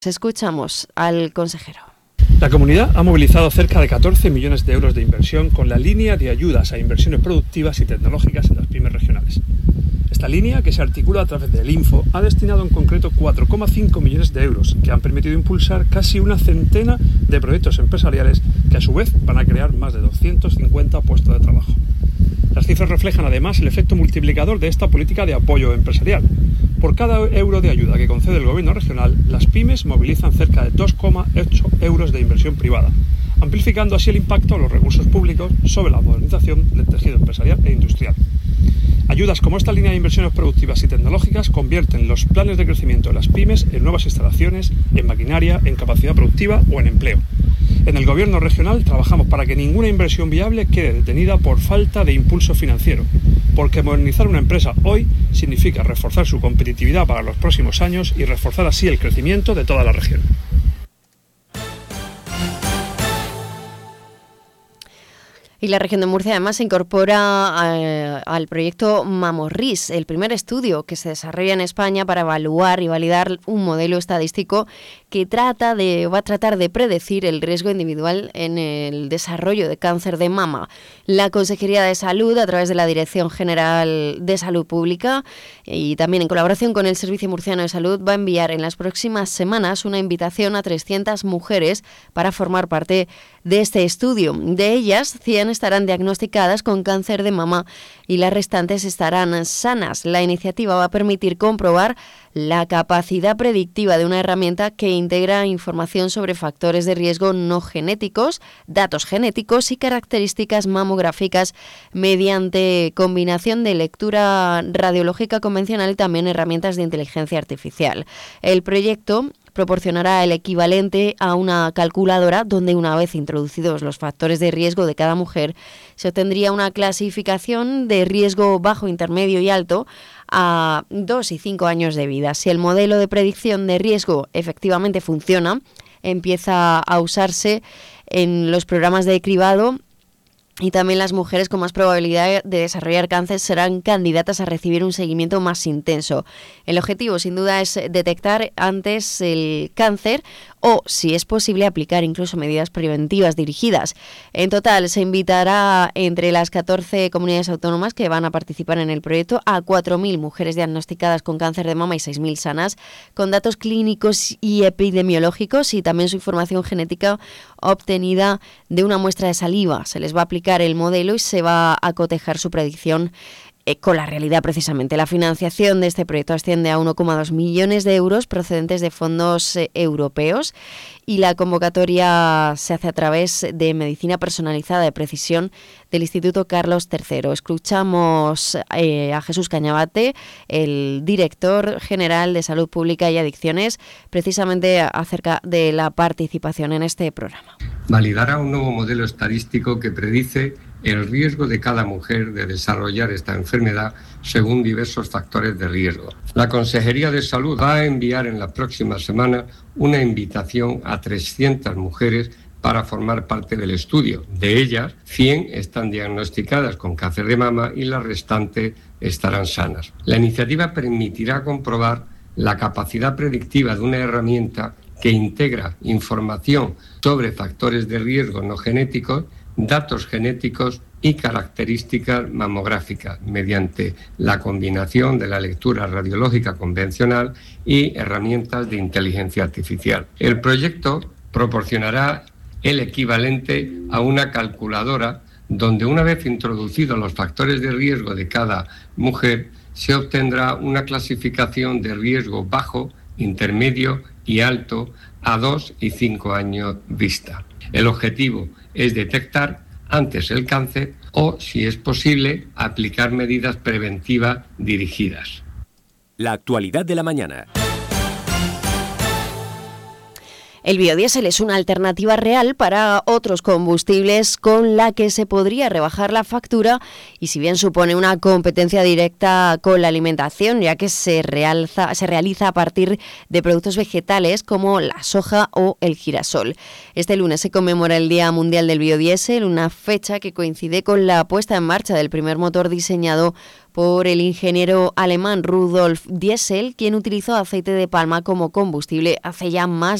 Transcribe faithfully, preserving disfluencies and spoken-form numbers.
Escuchamos al consejero. La Comunidad ha movilizado cerca de catorce millones de euros de inversión con la línea de ayudas a inversiones productivas y tecnológicas en las pymes regionales. Esta línea, que se articula a través del Info, ha destinado en concreto cuatro coma cinco millones de euros, que han permitido impulsar casi una centena de proyectos empresariales que a su vez van a crear más de doscientos cincuenta puestos de trabajo. Las cifras reflejan además el efecto multiplicador de esta política de apoyo empresarial. Por cada euro de ayuda que concede el Gobierno regional, las pymes movilizan cerca de dos coma ocho euros de inversión privada, amplificando así el impacto de los recursos públicos sobre la modernización del tejido empresarial e industrial. Ayudas como esta línea de inversiones productivas y tecnológicas convierten los planes de crecimiento de las pymes en nuevas instalaciones, en maquinaria, en capacidad productiva o en empleo. En el Gobierno regional trabajamos para que ninguna inversión viable quede detenida por falta de impulso financiero, porque modernizar una empresa hoy significa reforzar su competitividad para los próximos años y reforzar así el crecimiento de toda la región. Y la región de Murcia además se incorpora a, al proyecto MAMORRIS, el primer estudio que se desarrolla en España para evaluar y validar un modelo estadístico que trata de, va a tratar de predecir el riesgo individual en el desarrollo de cáncer de mama. La Consejería de Salud, a través de la Dirección General de Salud Pública y también en colaboración con el Servicio Murciano de Salud, va a enviar en las próximas semanas una invitación a trescientas mujeres para formar parte de este estudio. De ellas, cien estarán diagnosticadas con cáncer de mama y las restantes estarán sanas. La iniciativa va a permitir comprobar la capacidad predictiva de una herramienta que integra información sobre factores de riesgo no genéticos, datos genéticos y características mamográficas mediante combinación de lectura radiológica convencional y también herramientas de inteligencia artificial. El proyecto proporcionará el equivalente a una calculadora donde, una vez introducidos los factores de riesgo de cada mujer, se obtendría una clasificación de riesgo bajo, intermedio y alto a dos y cinco años de vida. Si el modelo de predicción de riesgo efectivamente funciona, empieza a usarse en los programas de cribado. Y también las mujeres con más probabilidad de desarrollar cáncer serán candidatas a recibir un seguimiento más intenso. El objetivo, sin duda, es detectar antes el cáncer o, si es posible, aplicar incluso medidas preventivas dirigidas. En total, se invitará entre las catorce comunidades autónomas que van a participar en el proyecto a cuatro mil mujeres diagnosticadas con cáncer de mama y seis mil sanas, con datos clínicos y epidemiológicos y también su información genética obtenida de una muestra de saliva. Se les va a aplicar el modelo y se va a cotejar su predicción eh, con la realidad precisamente. La financiación de este proyecto asciende a uno coma dos millones de euros procedentes de fondos eh, europeos y la convocatoria se hace a través de Medicina Personalizada de Precisión del Instituto Carlos tercero. Escuchamos eh, a Jesús Cañabate, el director general de Salud Pública y Adicciones, precisamente acerca de la participación en este programa. Validará un nuevo modelo estadístico que predice el riesgo de cada mujer de desarrollar esta enfermedad según diversos factores de riesgo. La Consejería de Salud va a enviar en la próxima semana una invitación a trescientas mujeres para formar parte del estudio. De ellas, cien están diagnosticadas con cáncer de mama y las restantes estarán sanas. La iniciativa permitirá comprobar la capacidad predictiva de una herramienta que integra información sobre factores de riesgo no genéticos, datos genéticos y características mamográficas mediante la combinación de la lectura radiológica convencional y herramientas de inteligencia artificial. El proyecto proporcionará el equivalente a una calculadora donde, una vez introducidos los factores de riesgo de cada mujer, se obtendrá una clasificación de riesgo bajo, intermedio y alto a dos y cinco años vista. El objetivo es detectar antes el cáncer o, si es posible, aplicar medidas preventivas dirigidas. La actualidad de la mañana. El biodiesel es una alternativa real para otros combustibles con la que se podría rebajar la factura y si bien supone una competencia directa con la alimentación, ya que se realiza, se realiza a partir de productos vegetales como la soja o el girasol. Este lunes se conmemora el Día Mundial del Biodiesel, una fecha que coincide con la puesta en marcha del primer motor diseñado por el ingeniero alemán Rudolf Diesel, quien utilizó aceite de palma como combustible hace ya más